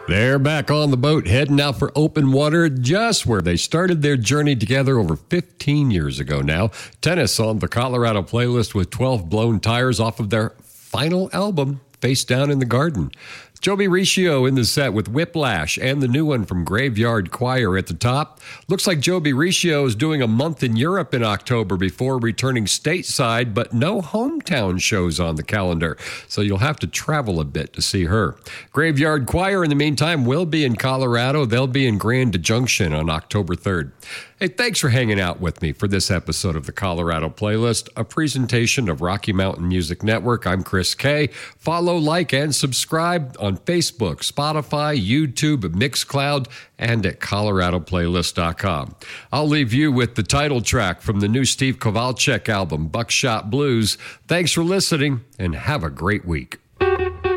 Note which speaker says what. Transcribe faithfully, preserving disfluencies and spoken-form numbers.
Speaker 1: They're back on the boat, heading out for open water, just where they started their journey together over fifteen years ago now. Tennis on the Colorado playlist with twelve blown tires off of their final album, Face Down in the Garden. Joby Riccio in the set with Whiplash and the new one from Graveyard Choir at the top. Looks like Joby Riccio is doing a month in Europe in October before returning stateside, but no hometown shows on the calendar, so you'll have to travel a bit to see her. Graveyard Choir, in the meantime, will be in Colorado. They'll be in Grand Junction on October third. Hey, thanks for hanging out with me for this episode of the Colorado Playlist, a presentation of Rocky Mountain Music Network. I'm Chris Kay. Follow, like, and subscribe on Facebook, Spotify, YouTube, Mixcloud, and at colorado playlist dot com. I'll leave you with the title track from the new Steve Kowalczyk album, Buckshot Blues. Thanks for listening, and have a great week.